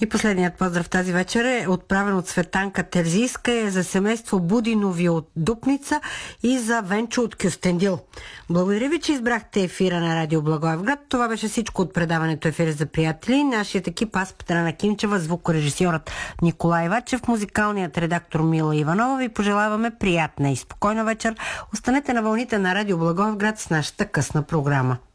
И последният поздрав тази вечер е отправен от Светанка Терзийска за семейство Будинови от Дупница и за Венчо от Кюстендил. Благодаря ви, че избрахте ефира на Радио Благоевград. Това беше всичко от предаването Ефир за приятели. Нашият екип: аз, Петрана Кимчева, звукорежисьорът Николай Вачев, музикалният редактор Мила Иванова. Ви пожелаваме приятна и спокойна вечер. Останете на вълните на Радио Благоевград с нашата късна програма.